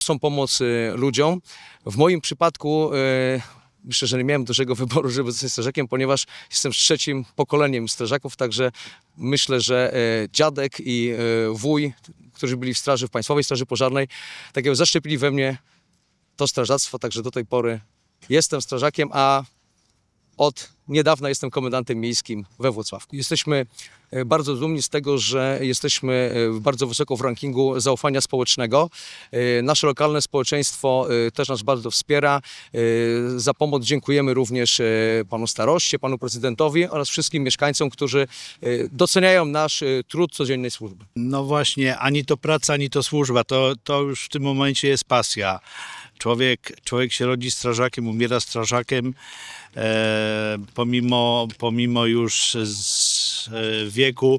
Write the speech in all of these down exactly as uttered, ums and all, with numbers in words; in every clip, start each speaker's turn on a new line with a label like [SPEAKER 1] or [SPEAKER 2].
[SPEAKER 1] Są pomoc y, ludziom. W moim przypadku y, myślę, że nie miałem dużego wyboru, żeby zostać strażakiem, ponieważ jestem trzecim pokoleniem strażaków, także myślę, że y, dziadek i y, wuj, którzy byli w straży, w Państwowej Straży Pożarnej, tak jakby zaszczepili we mnie to strażactwo, także do tej pory jestem strażakiem, a od niedawna jestem komendantem miejskim we Włocławku. Jesteśmy bardzo dumni z tego, że jesteśmy bardzo wysoko w rankingu zaufania społecznego. Nasze lokalne społeczeństwo też nas bardzo wspiera. Za pomoc dziękujemy również panu staroście, panu prezydentowi oraz wszystkim mieszkańcom, którzy doceniają nasz trud codziennej służby.
[SPEAKER 2] No właśnie, ani to praca, ani to służba, to, to już w tym momencie jest pasja. Człowiek, człowiek się rodzi strażakiem, umiera strażakiem, e, pomimo, pomimo już z e, wieku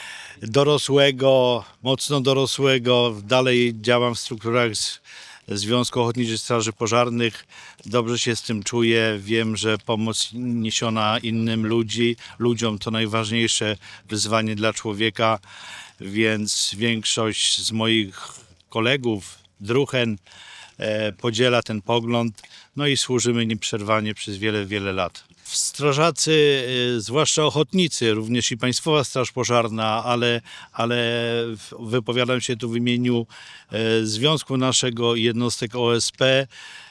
[SPEAKER 2] dorosłego, mocno dorosłego. Dalej działam w strukturach z, Związku Ochotniczych Straży Pożarnych. Dobrze się z tym czuję. Wiem, że pomoc niesiona innym ludzi, ludziom to najważniejsze wyzwanie dla człowieka, więc większość z moich kolegów, druhen, podziela ten pogląd, no i służymy nieprzerwanie przez wiele, wiele lat. Strażacy, zwłaszcza ochotnicy, również i Państwowa Straż Pożarna, ale, ale wypowiadam się tu w imieniu związku naszego i jednostek O S P.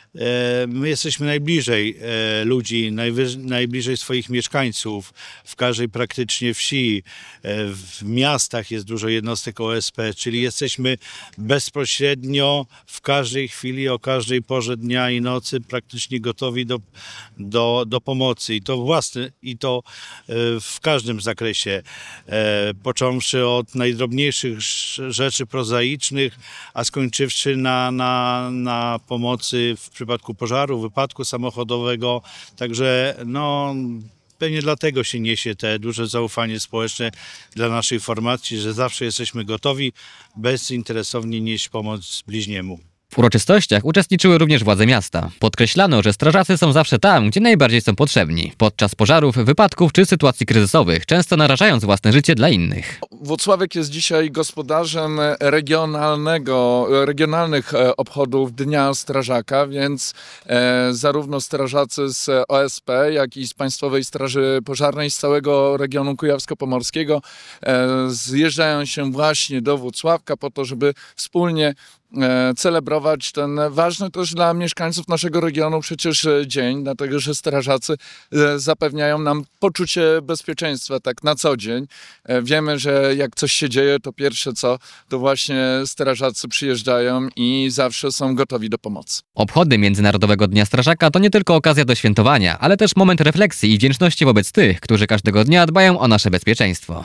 [SPEAKER 2] My jesteśmy najbliżej ludzi, najbliżej swoich mieszkańców, w każdej praktycznie wsi, w miastach jest dużo jednostek O S P, czyli jesteśmy bezpośrednio w każdej chwili, o każdej porze dnia i nocy praktycznie gotowi do, do, do pomocy i to własne, i to w każdym zakresie, począwszy od najdrobniejszych rzeczy prozaicznych, a skończywszy na, na, na pomocy w przypadku pożaru, wypadku samochodowego, także no pewnie dlatego się niesie te duże zaufanie społeczne dla naszej formacji, że zawsze jesteśmy gotowi bezinteresownie nieść pomoc bliźniemu.
[SPEAKER 3] W uroczystościach uczestniczyły również władze miasta. Podkreślano, że strażacy są zawsze tam, gdzie najbardziej są potrzebni. Podczas pożarów, wypadków czy sytuacji kryzysowych, często narażając własne życie dla innych.
[SPEAKER 4] Włocławek jest dzisiaj gospodarzem regionalnego, regionalnych obchodów Dnia Strażaka, więc e, zarówno strażacy z O S P, jak i z Państwowej Straży Pożarnej z całego regionu kujawsko-pomorskiego e, zjeżdżają się właśnie do Włocławka po to, żeby wspólnie celebrować ten ważny też dla mieszkańców naszego regionu przecież dzień, dlatego że strażacy zapewniają nam poczucie bezpieczeństwa tak na co dzień. Wiemy, że jak coś się dzieje, to pierwsze co, to właśnie strażacy przyjeżdżają i zawsze są gotowi do pomocy.
[SPEAKER 3] Obchody Międzynarodowego Dnia Strażaka to nie tylko okazja do świętowania, ale też moment refleksji i wdzięczności wobec tych, którzy każdego dnia dbają o nasze bezpieczeństwo.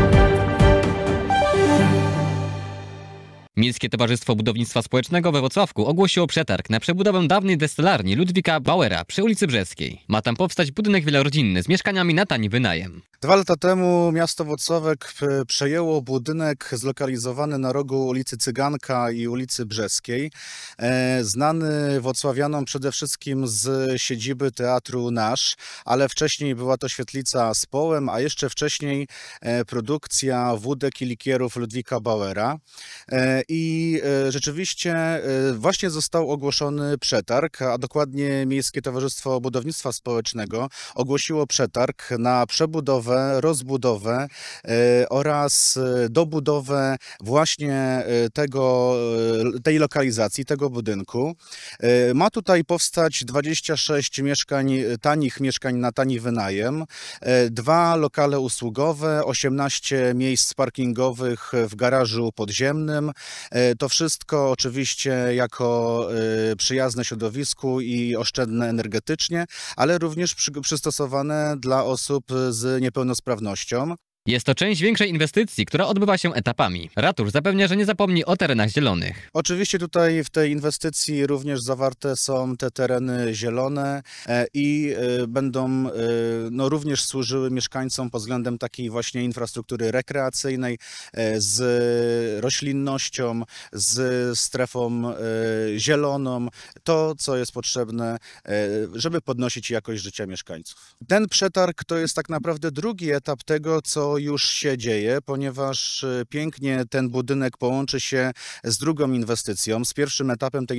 [SPEAKER 3] Miejskie Towarzystwo Budownictwa Społecznego we Włocławku ogłosiło przetarg na przebudowę dawnej destylarni Ludwika Bauera przy ulicy Brzeskiej. Ma tam powstać budynek wielorodzinny z mieszkaniami na tani wynajem.
[SPEAKER 5] Dwa lata temu miasto Włocławek przejęło budynek zlokalizowany na rogu ulicy Cyganka i ulicy Brzeskiej, znany włocławianom przede wszystkim z siedziby Teatru Nasz, ale wcześniej była to świetlica z połem, a jeszcze wcześniej produkcja wódek i likierów Ludwika Bauera. I rzeczywiście właśnie został ogłoszony przetarg, a dokładnie Miejskie Towarzystwo Budownictwa Społecznego ogłosiło przetarg na przebudowę, rozbudowę oraz dobudowę właśnie tego, tej lokalizacji, tego budynku. Ma tutaj powstać dwadzieścia sześć mieszkań, tanich mieszkań na tani wynajem, dwa lokale usługowe, osiemnaście miejsc parkingowych w garażu podziemnym. To wszystko oczywiście jako przyjazne środowisku i oszczędne energetycznie, ale również przy, przystosowane dla osób z niepełnosprawnością.
[SPEAKER 3] Jest to część większej inwestycji, która odbywa się etapami. Ratusz zapewnia, że nie zapomni o terenach zielonych.
[SPEAKER 5] Oczywiście tutaj w tej inwestycji również zawarte są te tereny zielone i będą no, również służyły mieszkańcom pod względem takiej właśnie infrastruktury rekreacyjnej z roślinnością, z strefą zieloną. To, co jest potrzebne, żeby podnosić jakość życia mieszkańców. Ten przetarg to jest tak naprawdę drugi etap tego, co to już się dzieje, ponieważ e, pięknie ten budynek połączy się z drugą inwestycją, z pierwszym etapem tej